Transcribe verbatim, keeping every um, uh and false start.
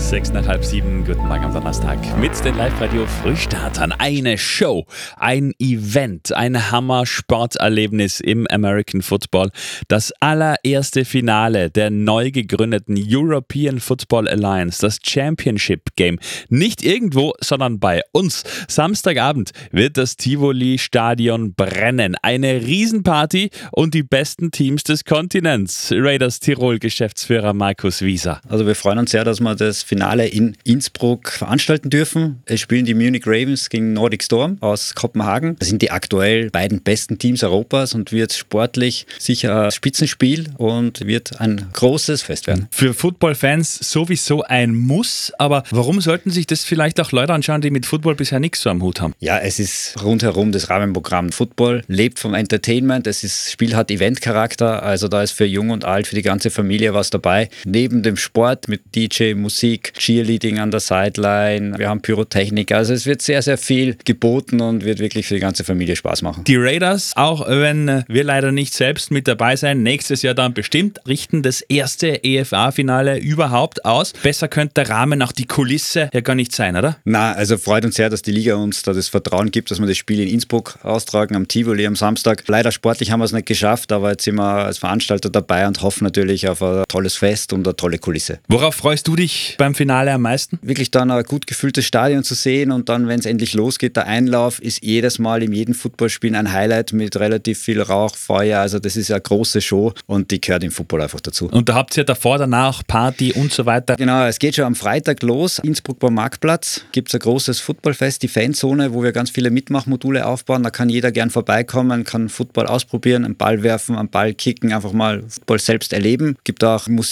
Sechs nach halb sieben, guten Morgen am Donnerstag mit den Live-Radio-Frühstartern. Eine Show, ein Event, ein Hammer-Sporterlebnis im American Football. Das allererste Finale der neu gegründeten European Football Alliance, das Championship Game. Nicht irgendwo, sondern bei uns. Samstagabend wird das Tivoli-Stadion brennen. Eine Riesenparty und die besten Teams des Kontinents. Raiders Tirol-Geschäftsführer Markus Wieser. Also wir freuen uns sehr, dass wir das Finale in Innsbruck veranstalten dürfen. Es spielen die Munich Ravens gegen Nordic Storm aus Kopenhagen. Das sind die aktuell beiden besten Teams Europas und wird sportlich sicher ein Spitzenspiel und wird ein großes Fest werden. Für Football-Fans sowieso ein Muss, aber warum sollten sich das vielleicht auch Leute anschauen, die mit Football bisher nichts so am Hut haben? Ja, es ist rundherum das Rahmenprogramm. Football lebt vom Entertainment, es ist, das Spiel hat Eventcharakter, also da ist für Jung und Alt, für die ganze Familie was dabei. Neben dem Sport mit D J, Musik, Cheerleading an der Sideline, wir haben Pyrotechnik, also es wird sehr, sehr viel geboten und wird wirklich für die ganze Familie Spaß machen. Die Raiders, auch wenn wir leider nicht selbst mit dabei sein, nächstes Jahr dann bestimmt, richten das erste E F A-Finale überhaupt aus. Besser könnte der Rahmen, auch die Kulisse ja gar nicht sein, oder? Na, also freut uns sehr, dass die Liga uns da das Vertrauen gibt, dass wir das Spiel in Innsbruck austragen, am Tivoli am Samstag. Leider sportlich haben wir es nicht geschafft, aber jetzt sind wir als Veranstalter dabei und hoffen natürlich auf ein tolles Fest und eine tolle Kulisse. Worauf freust du dich beim Finale am meisten? Wirklich dann ein gut gefülltes Stadion zu sehen und dann, wenn es endlich losgeht, der Einlauf ist jedes Mal in jedem Footballspiel ein Highlight mit relativ viel Rauch, Feuer, also das ist eine große Show und die gehört im Football einfach dazu. Und da habt ihr davor, danach Party und so weiter? Genau, es geht schon am Freitag los. Innsbruck beim Marktplatz gibt es ein großes Footballfest, die Fanzone, wo wir ganz viele Mitmachmodule aufbauen. Da kann jeder gern vorbeikommen, kann Football ausprobieren, einen Ball werfen, einen Ball kicken, einfach mal Football selbst erleben. Gibt auch Musik.